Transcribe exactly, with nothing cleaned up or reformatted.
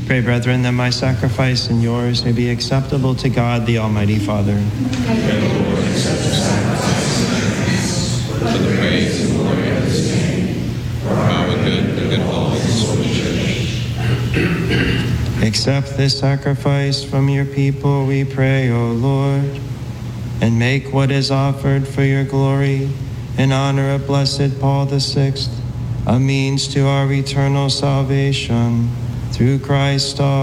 Pray, brethren, that my sacrifice and yours may be acceptable to God, the Almighty Father. Pray, Lord, accept the sacrifice for the praise and glory of his name, for our good and the good of all his holy church. Accept this sacrifice from your people, we pray, O Lord, and make what is offered for your glory in honor of blessed Paul the Sixth a means to our eternal salvation. Through Christ our